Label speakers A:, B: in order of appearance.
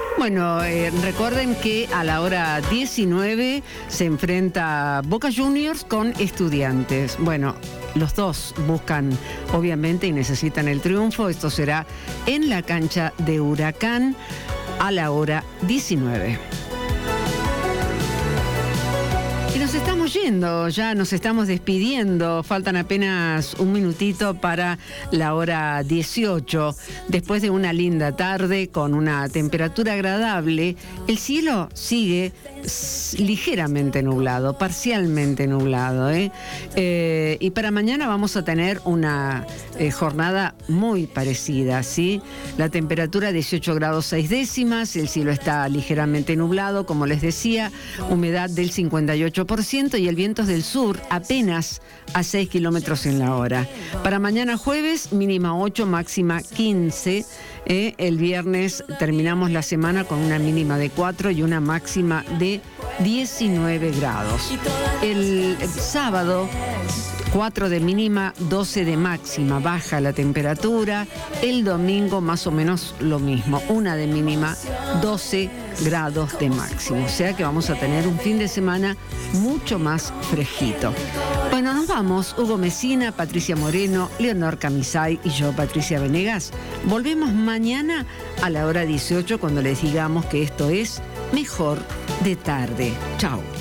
A: Bueno, recuerden que a la hora 19 se enfrenta Boca Juniors con Estudiantes. Bueno, los dos buscan, obviamente, y necesitan el triunfo. Esto será en la cancha de Huracán a la hora 19. Y nos estamos yendo, ya nos estamos despidiendo. Faltan apenas un minutito para la hora 18. Después de una linda tarde con una temperatura agradable, el cielo sigue ligeramente nublado, parcialmente nublado. Y para mañana vamos a tener una jornada muy parecida, ¿sí? La temperatura 18 grados 6 décimas, el cielo está ligeramente nublado, como les decía, humedad del 58% y el viento es del sur apenas a 6 kilómetros en la hora. Para mañana jueves, mínima 8, máxima 15. El viernes terminamos la semana con una mínima de 4 y una máxima de 19 grados. El sábado, 4 de mínima, 12 de máxima, baja la temperatura. El domingo más o menos lo mismo, 1 de mínima, 12 grados de máximo. O sea que vamos a tener un fin de semana mucho más fresquito. Bueno, nos vamos. Hugo Mesina, Patricia Moreno, Leonor Camisay y yo, Patricia Venegas. Volvemos mañana a la hora 18 cuando les digamos que esto es Mejor de Tarde. Chao.